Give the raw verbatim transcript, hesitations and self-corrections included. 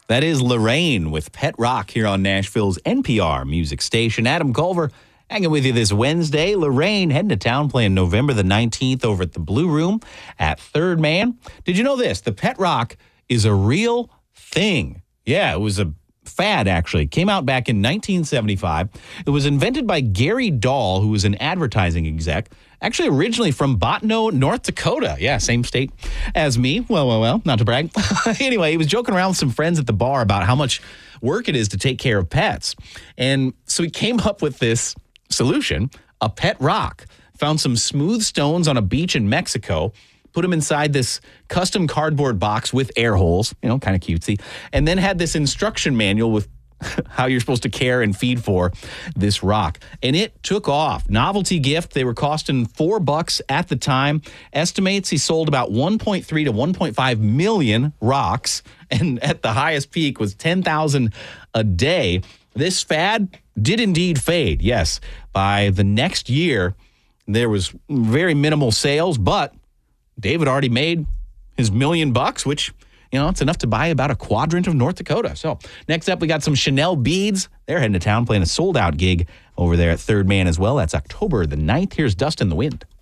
That is Lorraine with Pet Rock here on Nashville's N P R music station. Adam Culver hanging with you this Wednesday. Lorraine heading to town playing November the nineteenth over at the Blue Room at Third Man. Did you know this? The Pet Rock is a real thing. Yeah, it was a fad, actually. It came out back in nineteen seventy-five. It was invented by Gary Dahl, who was an advertising exec, actually originally from Bottineau, North Dakota. Yeah, same state as me. Well, well, well, not to brag. Anyway, he was joking around with some friends at the bar about how much work it is to take care of pets. And so he came up with this solution, a pet rock. Found some smooth stones on a beach in Mexico, put them inside this custom cardboard box with air holes, you know, kind of cutesy, and then had this instruction manual with how you're supposed to care and feed for this rock. And it took off. Novelty gift. They were costing four bucks at the time. Estimates he sold about one point three to one point five million rocks. And at the highest peak was ten thousand a day. This fad did indeed fade. Yes. By the next year, there was very minimal sales, but David already made his million bucks, which, you know, it's enough to buy about a quadrant of North Dakota. So next up, we got some Chanel beads. They're heading to town playing a sold-out gig over there at Third Man as well. That's October the ninth. Here's Dust in the Wind.